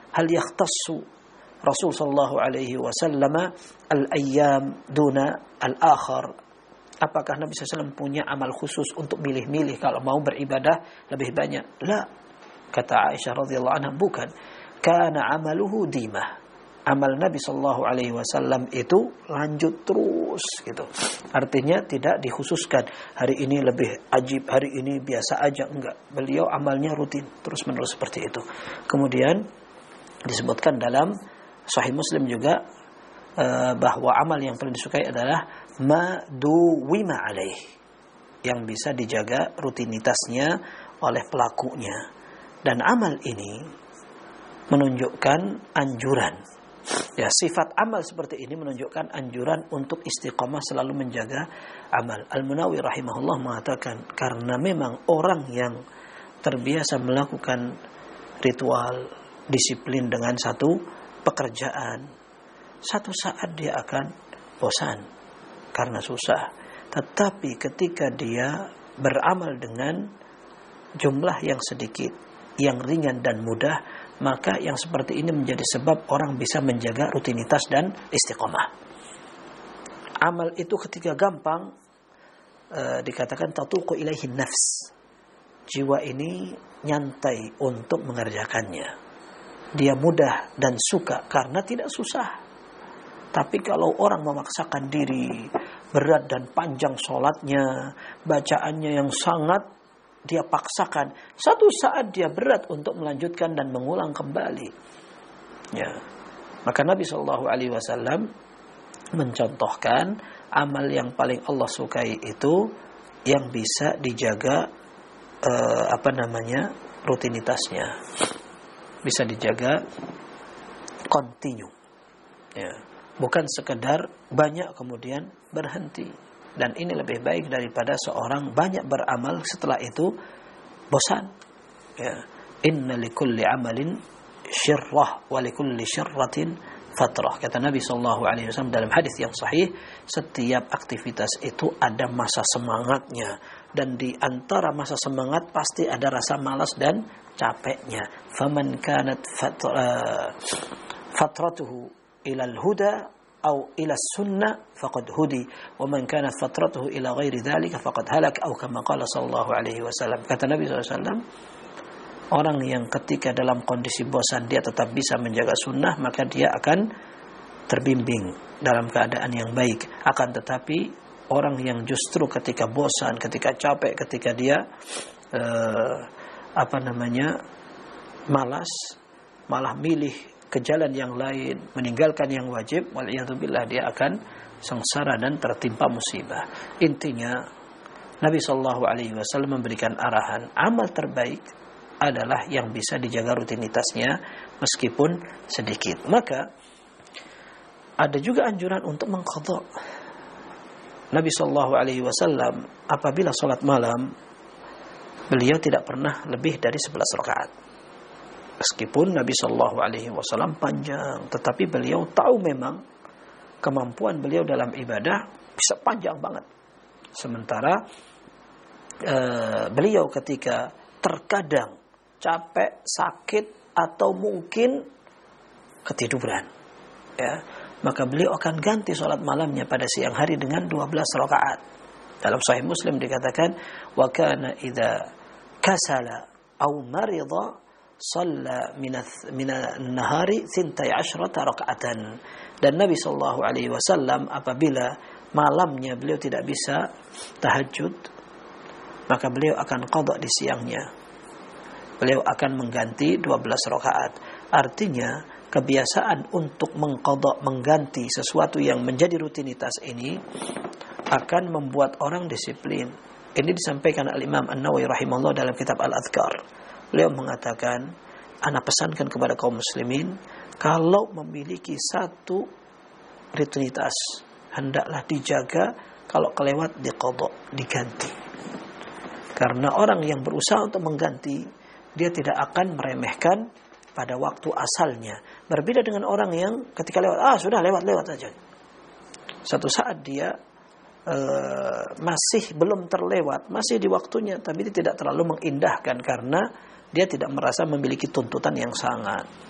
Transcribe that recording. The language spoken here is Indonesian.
hal yakhtassu Rasul sallallahu alaihi wasallam al-ayyam duna al-akhar? Apakah Nabi SAW punya amal khusus untuk milih-milih kalau mau beribadah lebih banyak? La. Kata Aisyah radhiyallahu anha, bukan. Kana amaluhu dimah. Amal Nabi sallallahu alaihi wasallam itu lanjut terus gitu. Artinya tidak dikhususkan hari ini lebih ajib, hari ini biasa aja, enggak. Beliau amalnya rutin terus-menerus seperti itu. Kemudian disebutkan dalam Sahih Muslim juga bahwa amal yang paling disukai adalah ma duwima alaih, yang bisa dijaga rutinitasnya oleh pelakunya. Dan amal ini menunjukkan anjuran. Ya, sifat amal seperti ini menunjukkan anjuran untuk istiqamah selalu menjaga amal. Al-Munawi rahimahullah mengatakan, karena memang orang yang terbiasa melakukan ritual, disiplin dengan satu pekerjaan, satu saat dia akan bosan karena susah. Tetapi ketika dia beramal dengan jumlah yang sedikit, yang ringan dan mudah, maka yang seperti ini menjadi sebab orang bisa menjaga rutinitas dan istiqomah. Amal itu ketika gampang, dikatakan tatuqu ilaihi nafs, jiwa ini nyantai untuk mengerjakannya. Dia mudah dan suka karena tidak susah. Tapi kalau orang memaksakan diri, berat dan panjang sholatnya, bacaannya yang sangat dia paksakan, satu saat dia berat untuk melanjutkan dan mengulang kembali. Ya. Maka Nabi SAW mencontohkan amal yang paling Allah sukai itu yang bisa dijaga rutinitasnya, bisa dijaga continue. Ya. Bukan sekedar banyak kemudian berhenti. Dan ini lebih baik daripada seorang banyak beramal setelah itu bosan. Ya. Inna likulli amalin syirrah wa likulli syirratin fatrah. Kata Nabi SAW dalam hadis yang sahih, setiap aktivitas itu ada masa semangatnya. Dan di antara masa semangat pasti ada rasa malas dan capeknya. Faman kanat fatratuhu ilal huda atau ila sunnah faqad hudi wa man kanat fatratuhu ila ghairi dzalika faqad halak atau kama qala sallallahu alaihi wasallam. Kata Nabi SAW, orang yang ketika dalam kondisi bosan dia tetap bisa menjaga sunnah, maka dia akan terbimbing dalam keadaan yang baik. Akan tetapi orang yang justru ketika bosan, ketika capek, ketika dia malas, malah milih ke jalan yang lain, meninggalkan yang wajib, waliyadzubillah, dia akan sengsara dan tertimpa musibah. Intinya Nabi SAW memberikan arahan, amal terbaik adalah yang bisa dijaga rutinitasnya meskipun sedikit. Maka ada juga anjuran untuk mengqadha. Nabi SAW apabila sholat malam, beliau tidak pernah lebih dari 11 rakaat. Meskipun Nabi SAW panjang, tetapi beliau tahu memang kemampuan beliau dalam ibadah bisa panjang banget. Sementara beliau ketika terkadang capek, sakit, atau mungkin ketiduran, ya, maka beliau akan ganti sholat malamnya pada siang hari dengan 12 rakaat. Dalam Sahih Muslim dikatakan, wa kana idza kasala aw marida shalla min an-nahari 12 raka'atan. Dan Nabi sallallahu alaihi wasallam apabila malamnya beliau tidak bisa tahajud, maka beliau akan qadha di siangnya. Beliau akan mengganti 12 rakaat. Artinya kebiasaan untuk mengqadha, mengganti sesuatu yang menjadi rutinitas ini akan membuat orang disiplin. Ini disampaikan Al-Imam An-Nawawi rahimahullah dalam kitab Al-Adhkar. Beliau mengatakan, ana pesankan kepada kaum muslimin, kalau memiliki satu rutinitas, hendaklah dijaga, kalau kelewat diqadha, diganti. Karena orang yang berusaha untuk mengganti, dia tidak akan meremehkan pada waktu asalnya. Berbeda dengan orang yang ketika lewat, sudah lewat saja. Satu saat dia masih belum terlewat, masih di waktunya, tapi dia tidak terlalu mengindahkan karena dia tidak merasa memiliki tuntutan yang sangat.